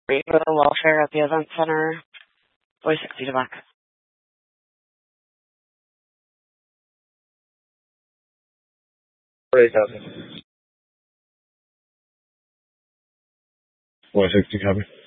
For the welfare at the event center. Boy 60 to back. 48,000. Boy 60 copy.